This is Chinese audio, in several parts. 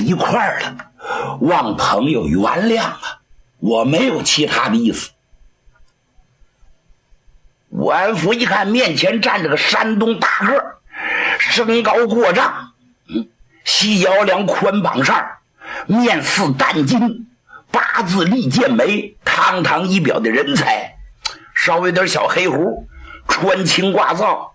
一块儿了，望朋友原谅啊，我没有其他的意思。武安福一看面前站着个山东大个，身高过丈，细腰梁宽膀扇，面似淡金，八字立剑眉，堂堂一表的人才，稍微有点小黑胡，穿青挂皂。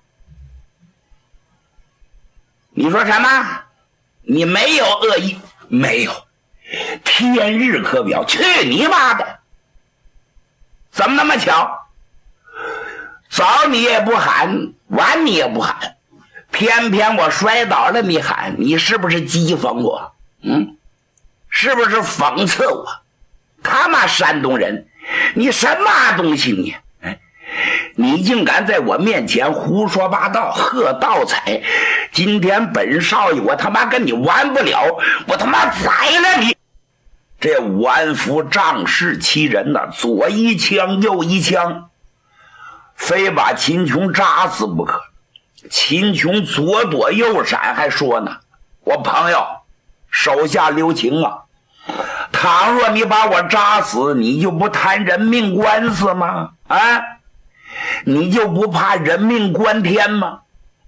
你说什么？你没有恶意？没有，天日可表。去你妈的！怎么那么巧？早你也不喊，晚你也不喊，偏偏我摔倒了你喊，你是不是讥讽我？是不是讽刺我？他妈山东人，你什么东西你？你竟敢在我面前胡说八道，喝倒彩！今天本少爷我他妈跟你玩不了，我他妈宰了你！这武安福仗势欺人呐，左一枪右一枪，非把秦琼扎死不可。秦琼左躲右闪，还说呢：“我朋友，手下留情啊！倘若你把我扎死，你就不谈人命官司吗？啊？你就不怕人命关天吗？”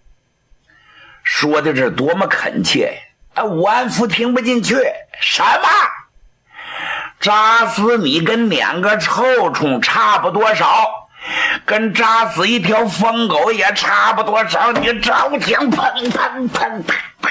说的这多么恳切呀！武安福听不进去，什么？扎死你跟撵个臭虫差不多少，跟扎死一条疯狗也差不多少，你招枪砰砰砰砰砰！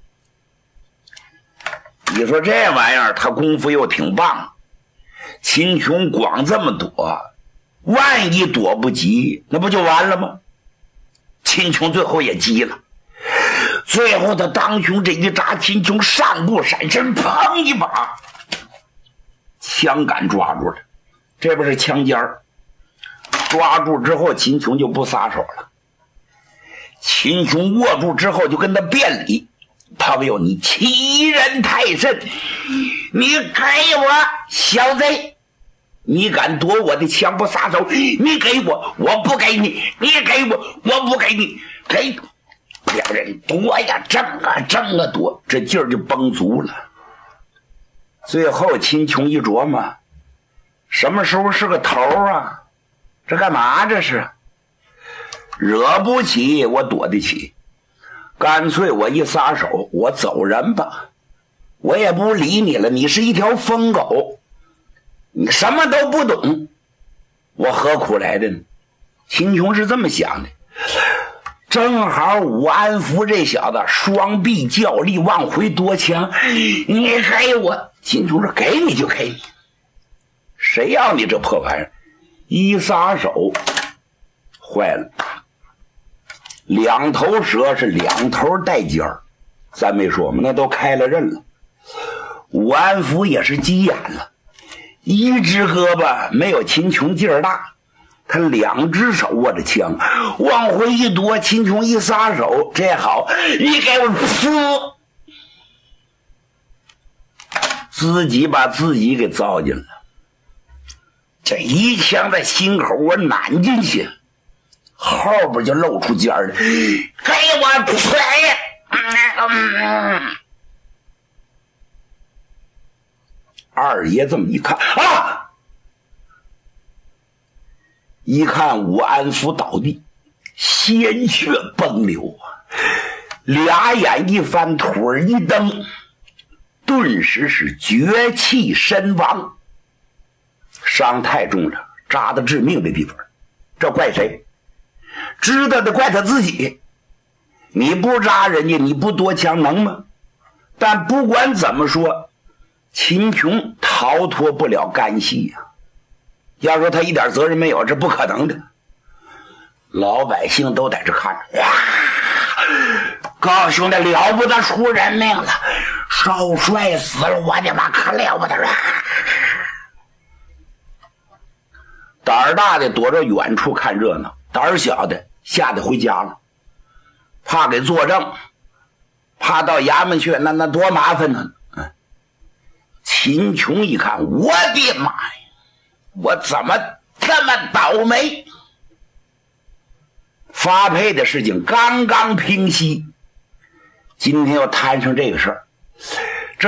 你说这玩意儿他功夫又挺棒，秦琼光这么躲，万一躲不及，那不就完了吗？秦琼最后也急了，最后他当胸这一扎，秦琼上步闪身，砰一把，枪杆抓住了，这不是枪尖儿，抓住之后秦琼就不撒手了。秦琼握住之后就跟他辩理：“朋友，你欺人太甚，你给我小贼，你敢夺我的枪不撒手，你给我，我不给你，你给我，我不给你，给。”两人夺呀争啊争啊夺，这劲儿就绷足了。最后秦琼一琢磨，什么时候是个头啊？这干嘛这是？惹不起我躲得起，干脆我一撒手，我走人吧，我也不理你了，你是一条疯狗，你什么都不懂，我何苦来的呢？秦琼是这么想的。正好武安福这小子双臂较力往回夺枪，你给我！秦琼说：“给你就给你，谁要你这破玩意儿？”一撒手，坏了，两头蛇是两头带尖儿，咱没说嘛，那都开了刃了。武安福也是急眼了，一只胳膊没有秦琼劲儿大，他两只手握着枪，往回一夺，秦琼一撒手，这好，你给我呲，自己把自己给糟践了。这一枪在心口我攮进去，后边就露出尖儿来，给我锤！二爷这么一看啊！一看武安福倒地，鲜血崩流啊，俩眼一翻，腿一蹬，顿时是绝气身亡。伤太重了，扎的致命的地方，这怪谁？知道的怪他自己。你不扎人家，你不夺枪能吗？但不管怎么说，秦琼逃脱不了干系呀。要说他一点责任没有，这不可能的。老百姓都在这看着，哇！高兄弟了不得，出人命了，少帅死了，我的妈，可了不得了！胆儿大的躲着远处看热闹，胆儿小的吓得回家了，怕给作证，怕到衙门去，那多麻烦呢。秦琼一看，我的妈呀！我怎么这么倒霉？发配的事情刚刚平息，今天又摊上这个事儿，